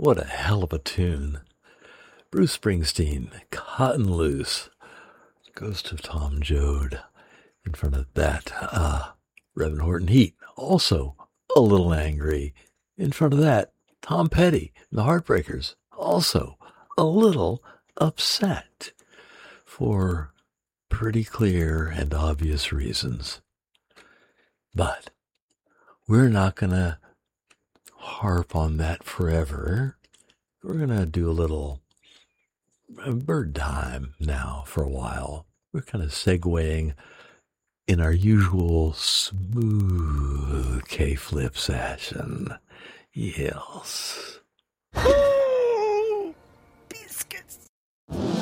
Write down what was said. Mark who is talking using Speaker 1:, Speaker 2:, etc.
Speaker 1: What a hell of a tune. Bruce Springsteen, Cotton Loose, Ghost of Tom Joad. In front of that, Reverend Horton Heat, also a little angry. In front of that, Tom Petty, the Heartbreakers, also a little upset for pretty clear and obvious reasons. But we're not going to harp on that forever. We're going to do a little bird time now for a while. We're kind of segueing in our usual smooth K-flip session. Yes.